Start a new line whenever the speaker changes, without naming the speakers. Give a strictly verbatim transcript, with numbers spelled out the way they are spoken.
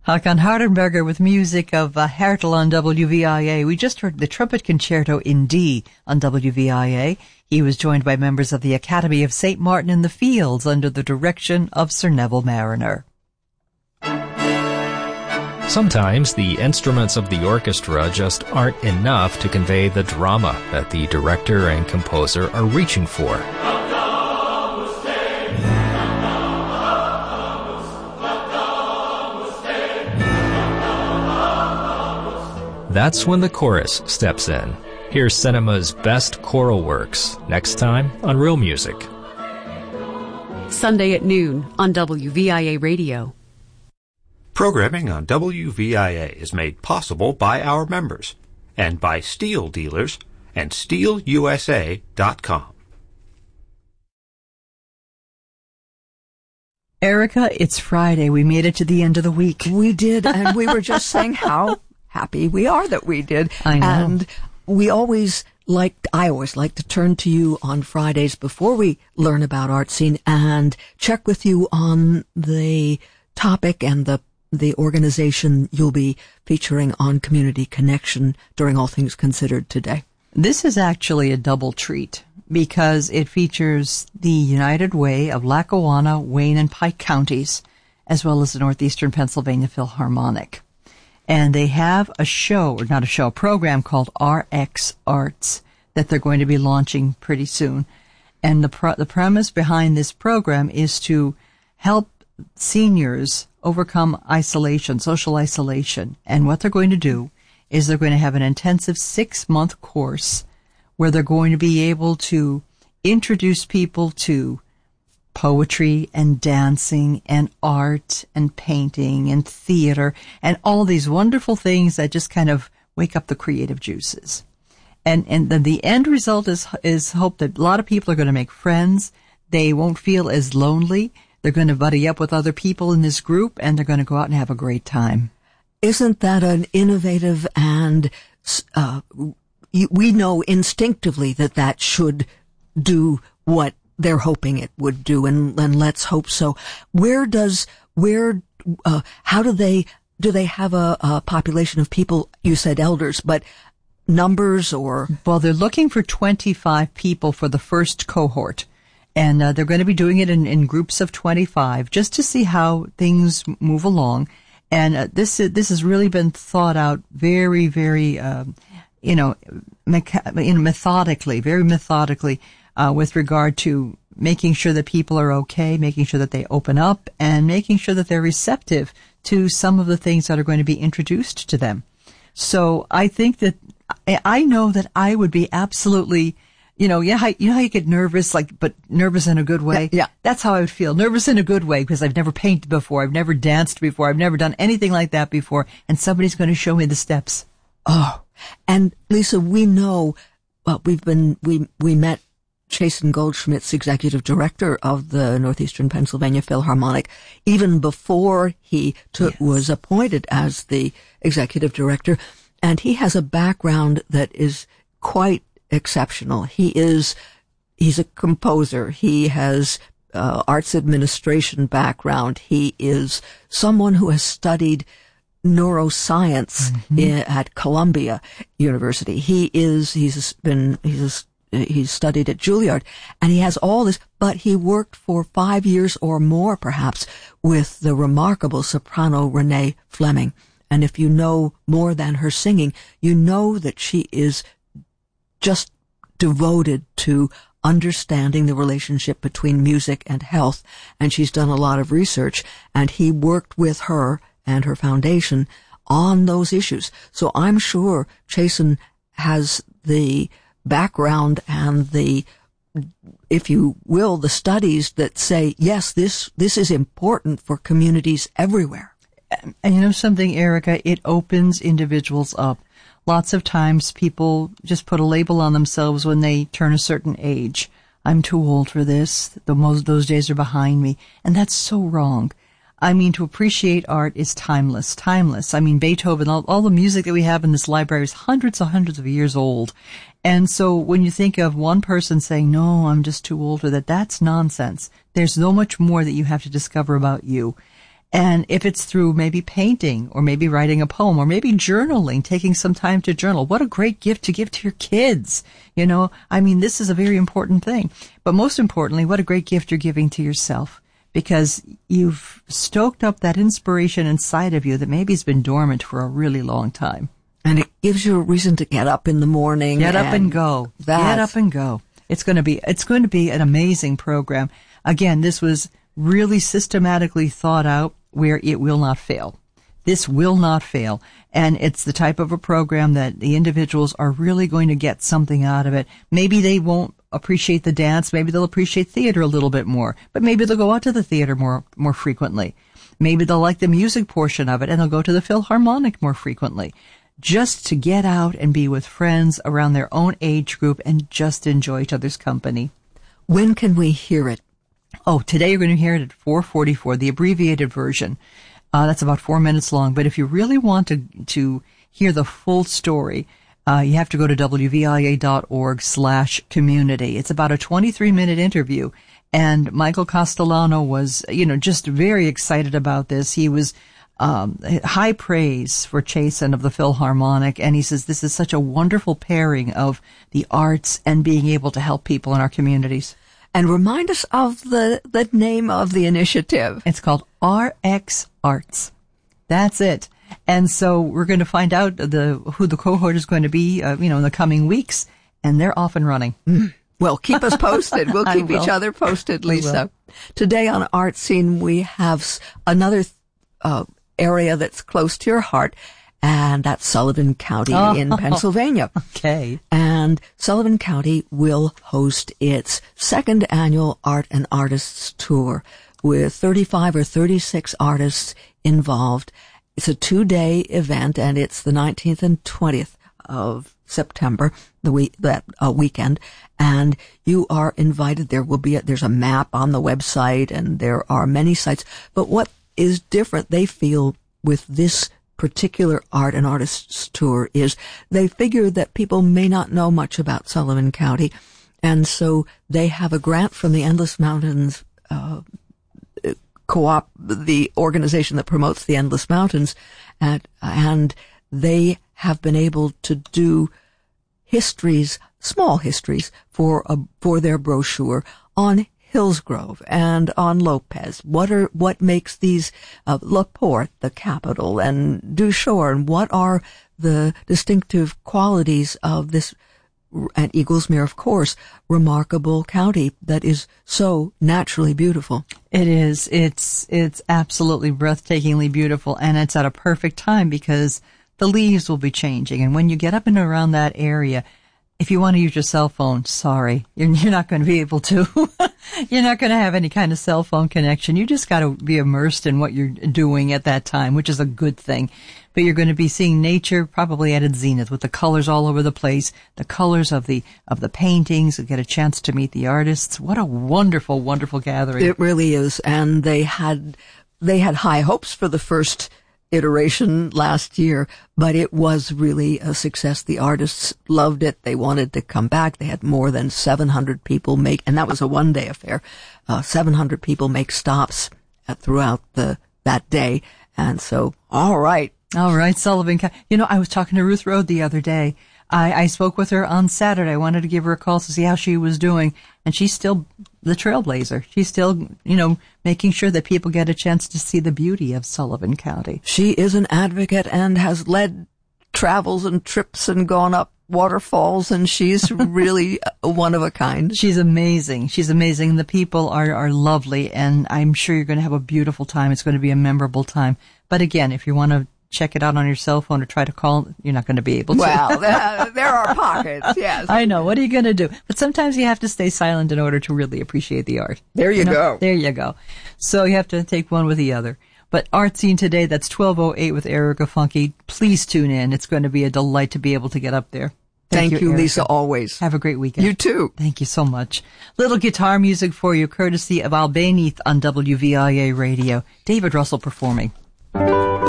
Hakan Hardenberger with music of uh, Hertel on W V I A. We just heard the Trumpet Concerto in D on W V I A. He was joined by members of the Academy of Saint Martin in the Fields under the direction of Sir Neville Mariner.
Sometimes the instruments of the orchestra just aren't enough to convey the drama that the director and composer are reaching for. That's when the chorus steps in. Here's cinema's best choral works, next time on Real Music.
Sunday at noon on W V I A Radio.
Programming on W V I A is made possible by our members and by Steel Dealers and steel u s a dot com.
Erica, it's Friday. We made it to the end of the week.
We did, and we were just saying how happy we are that we did.
I know.
And we always like, I always like to turn to you on Fridays before we learn about Art Scene and check with you on the topic and the the organization you'll be featuring on Community Connection during All Things Considered today.
This is actually a double treat because it features the United Way of Lackawanna, Wayne, and Pike counties, as well as the Northeastern Pennsylvania Philharmonic. And they have a show, or not a show, a program called R X Arts that they're going to be launching pretty soon. And the pro- the premise behind this program is to help seniors overcome isolation, social isolation. And what they're going to do is they're going to have an intensive six-month course where they're going to be able to introduce people to poetry and dancing and art and painting and theater and all these wonderful things that just kind of wake up the creative juices. And and then the end result is is hope that a lot of people are going to make friends. They won't feel as lonely. They're going to buddy up with other people in this group, and they're going to go out and have a great time.
Isn't that an innovative and uh, we know instinctively that that should do what they're hoping it would do, and, and let's hope so. Where does, where, uh, how do they, do they have a, a population of people? You said elders, but numbers or?
Well, they're looking for twenty-five people for the first cohort. And uh, they're going to be doing it in, in groups of twenty-five just to see how things move along. And uh, this uh, this has really been thought out very, very, um, you know, mecha- you know, methodically, very methodically uh, with regard to making sure that people are okay, making sure that they open up, and making sure that they're receptive to some of the things that are going to be introduced to them. So I think that I know that I would be absolutely. You know, yeah, you know how you get nervous, like, but nervous in a good way?
Yeah, yeah.
That's how I would feel. Nervous in a good way because I've never painted before. I've never danced before. I've never done anything like that before. And somebody's going to show me the steps.
Oh, and Lisa, we know, well, we've been, we, we met Chasen Goldschmidt's executive director of the Northeastern Pennsylvania Philharmonic even before he took, yes. was appointed as the executive director. And he has a background that is quite exceptional. He is, he's a composer. He has uh, arts administration background. He is someone who has studied neuroscience mm-hmm. in, at Columbia University. He is, he's been, he's, he's studied at Juilliard, and he has all this, but he worked for five years or more, perhaps, with the remarkable soprano Renee Fleming. And if you know more than her singing, you know that she is just devoted to understanding the relationship between music and health, and she's done a lot of research, and he worked with her and her foundation on those issues. So I'm sure Chasen has the background and the, if you will, the studies that say, yes, this, this is important for communities everywhere.
And you know something, Erica, it opens individuals up. Lots of times people just put a label on themselves when they turn a certain age. I'm too old for this. The most, those days are behind me. And that's so wrong. I mean, to appreciate art is timeless, timeless. I mean, Beethoven, all, all the music that we have in this library is hundreds and hundreds of years old. And so when you think of one person saying, no, I'm just too old for that, that's nonsense. There's so much more that you have to discover about you. And if it's through maybe painting or maybe writing a poem or maybe journaling, taking some time to journal, what a great gift to give to your kids. You know, I mean, this is a very important thing. But most importantly, what a great gift you're giving to yourself, because you've stoked up that inspiration inside of you that maybe has been dormant for a really long time.
And it gives you a reason to get up in the morning.
Get up and go. Get up and go. It's going to be, it's going to be an amazing program. Again, this was really systematically thought out where it will not fail. This will not fail. And it's the type of a program that the individuals are really going to get something out of it. Maybe they won't appreciate the dance. Maybe they'll appreciate theater a little bit more. But maybe they'll go out to the theater more, more frequently. Maybe they'll like the music portion of it and they'll go to the Philharmonic more frequently. Just to get out and be with friends around their own age group and just enjoy each other's company.
When can we hear it?
Oh, today you're going to hear it at four forty-four, the abbreviated version. Uh, that's about four minutes long. But if you really want to to hear the full story, uh, you have to go to W V I A dot org slash community. It's about a twenty-three minute interview. And Michael Castellano was, you know, just very excited about this. He was um, high praise for Chasen of the Philharmonic. And he says this is such a wonderful pairing of the arts and being able to help people in our communities.
And remind us of the, the name of the initiative.
It's called R X Arts. That's it. And so we're going to find out the who the cohort is going to be, uh, you know, in the coming weeks. And they're off and running.
Mm. Well, keep us posted. We'll keep each other posted, Lisa. Today on Art Scene, we have another uh, area that's close to your heart, and that's Sullivan County oh, in Pennsylvania.
Okay.
And Sullivan County will host its second annual Art and Artists Tour with thirty-five or thirty-six artists involved. It's a two-day event, and it's the nineteenth and twentieth of September, the week, that uh, weekend, and you are invited. There will be a, there's a map on the website, and there are many sites. But what is different, they feel, with this particular Art and Artists Tour is they figure that people may not know much about Sullivan County, and so they have a grant from the Endless Mountains uh, co-op, the organization that promotes the Endless Mountains, and, and they have been able to do histories, small histories, for a, for their brochure on Hillsgrove and on Lopez. What are what makes these uh, LaPorte, the capital, and Duchore, and what are the distinctive qualities of this, and Eaglesmere, of course, remarkable county that is so naturally beautiful.
It is. It's it's absolutely breathtakingly beautiful, and it's at a perfect time because the leaves will be changing. And when you get up and around that area, if you want to use your cell phone, sorry, you're, you're not going to be able to. You're not going to have any kind of cell phone connection. You just got to be immersed in what you're doing at that time, which is a good thing. But you're going to be seeing nature probably at its zenith with the colors all over the place, the colors of the of the paintings. You get a chance to meet the artists. What a wonderful, wonderful gathering.
It really is. And they had they had high hopes for the first iteration last year, but it was really a success. The artists loved it. They wanted to come back. They had more than seven hundred people make, and that was a one-day affair, uh, seven hundred people make stops at, throughout the that day. And so, all right.
All right, Sullivan. You know, I was talking to Ruth Rode the other day. I, I spoke with her on Saturday. I wanted to give her a call to see how she was doing, and she's still the trailblazer. She's still, you know, making sure that people get a chance to see the beauty of Sullivan County.
She is an advocate and has led travels and trips and gone up waterfalls, and she's really one of a kind.
She's amazing. She's amazing. The people are, are lovely, and I'm sure you're going to have a beautiful time. It's going to be a memorable time. But again, if you want to check it out on your cell phone or try to call, you're not going to be able to.
Well, there, there are pockets, yes.
I know. What are you going to do? But sometimes you have to stay silent in order to really appreciate the art.
There you, you know? go.
There you go. So you have to take one with the other. But Art Scene today, that's twelve oh eight with Erica Funke. Please tune in. It's going to be a delight to be able to get up there.
Thank, Thank you, you Lisa, always.
Have a great weekend.
You too.
Thank you so much. Little guitar music for you, courtesy of Albanith on W V I A Radio. David Russell performing.